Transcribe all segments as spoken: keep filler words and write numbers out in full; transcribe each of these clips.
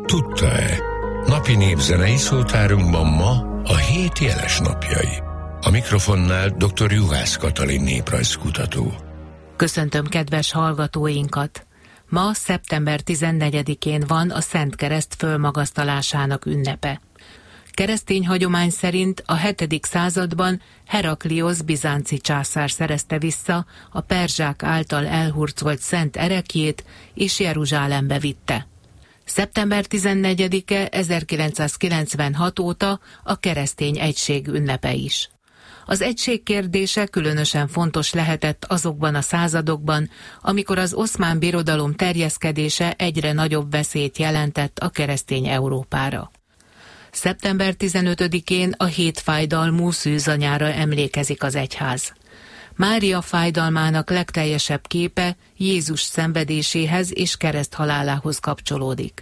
Tudta-e? Napi népzenei szótárunkban ma a hét jeles napjai. A mikrofonnál dr. Juhász Katalin néprajzkutató. Köszöntöm kedves hallgatóinkat! Ma szeptember tizennegyedikén van a Szent Kereszt fölmagasztalásának ünnepe. Keresztény hagyomány szerint a hetedik században Herakliosz bizánci császár szerezte vissza a perzsák által elhurcolt szent ereklyét, és Jeruzsálembe vitte. szeptember tizennegyedike ezerkilencszázkilencvenhat óta a keresztény egység ünnepe is. Az egység kérdése különösen fontos lehetett azokban a századokban, amikor az Oszmán Birodalom terjeszkedése egyre nagyobb veszélyt jelentett a keresztény Európára. szeptember tizenötödikén a hét fájdalmú szűzanyára emlékezik az egyház. Mária fájdalmának legteljesebb képe Jézus szenvedéséhez és kereszthalálához kapcsolódik.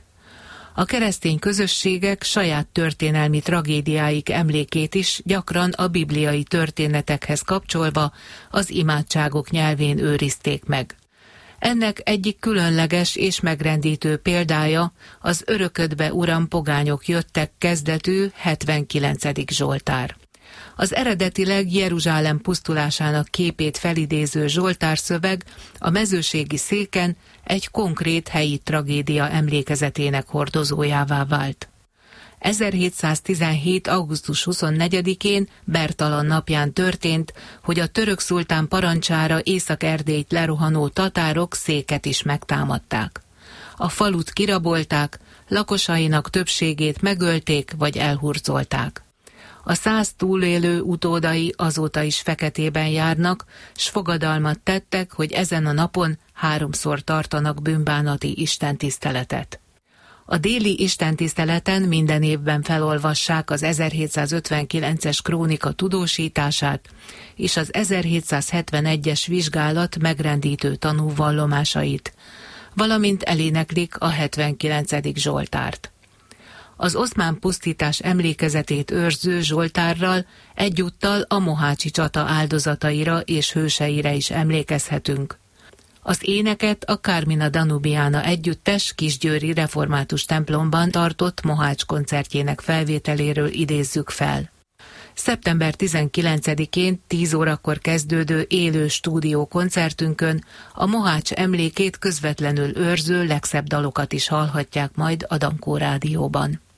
A keresztény közösségek saját történelmi tragédiáik emlékét is gyakran a bibliai történetekhez kapcsolva az imádságok nyelvén őrizték meg. Ennek egyik különleges és megrendítő példája az Öröködbe Uram, pogányok jöttek kezdetű hetvenkilencedik Zsoltár. Az eredetileg Jeruzsálem pusztulásának képét felidéző zsoltárszöveg a mezőségi széken egy konkrét helyi tragédia emlékezetének hordozójává vált. ezerhétszáztizenhét. augusztus huszonnegyedikén Bertalan napján történt, hogy a török szultán parancsára Észak-Erdélyt lerohanó tatárok széket is megtámadták. A falut kirabolták, lakosainak többségét megölték vagy elhurcolták. A száz túlélő utódai azóta is feketében járnak, s fogadalmat tettek, hogy ezen a napon háromszor tartanak bűnbánati istentiszteletet. A déli istentiszteleten minden évben felolvassák az ezerhétszázötvenkilences krónika tudósítását és az ezerhétszázhetvenegyes vizsgálat megrendítő tanúvallomásait, valamint eléneklik a hetvenkilencedik Zsoltárt. Az oszmán pusztítás emlékezetét őrző Zsoltárral egyúttal a mohácsi csata áldozataira és hőseire is emlékezhetünk. Az éneket a Carmina Danubiana együttes kisgyőri református templomban tartott Mohács koncertjének felvételéről idézzük fel. szeptember tizenkilencedikén tíz órakor kezdődő élő stúdió koncertünkön a Mohács emlékét közvetlenül őrző legszebb dalokat is hallhatják majd a Dankó Rádióban.